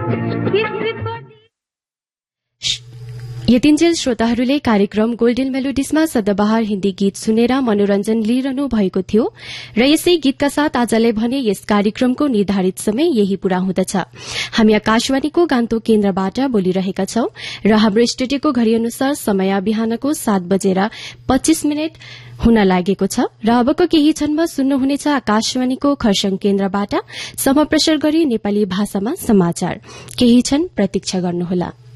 यतिन्जेल श्रोताहरूले कार्यक्रम गोल्डन मेलोडिजमा सदाबहार हिन्दी गीत सुनेर मनोरञ्जन लिइरहनु भएको थियो र यसै गीतका साथ आजलाई भने यस कार्यक्रमको निर्धारित समय यही पूरा हुँदछ। हामी आकाशवाणीको गान्तोक केन्द्रबाट बोलिरहेका छौं र हाम्रो स्टुडियोको घड़ी अनुसार समय बिहानको 7:25 हुन लागेको छ र अबको केही क्षणमा सुन्नुहुनेछ आकाशवाणीको खरसाङ केन्द्रबाट समप्रसार गरी नेपाली भाषामा समाचार। केही क्षण प्रतीक्षा गर्नुहोला।